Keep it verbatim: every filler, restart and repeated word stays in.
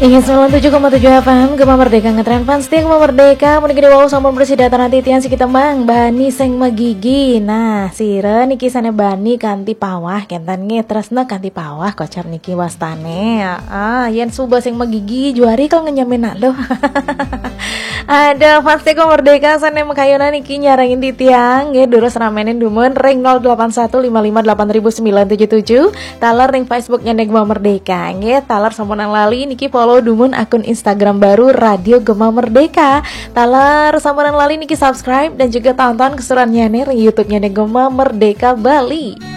Iya, sembilan puluh tujuh koma tujuh F M Gema Merdeka ngetren fans Tia Gema Merdeka Mending gede wow sampun bersih data nanti tian si kita mang Bani seng magigi. Nah sire niki sana bani kanti pawah kentan nge tresna kanti pawah kocar niki wastane. Ah yen suba seng magigi juari kalau ngenyamin nak lo. Ada fans Tia Gema Merdeka sana makayona niki nyarangin di tiang ya dulu seramenin dumen ring nol delapan satu lima lima delapan sembilan tujuh tujuh taler ring Facebooknya Gema Merdeka ya taler sampunan lali niki follow dumun akun Instagram baru Radio Gema Merdeka. Talar samperan lali niki subscribe dan juga tonton keseruannya nih YouTube-nya Gema Merdeka Bali.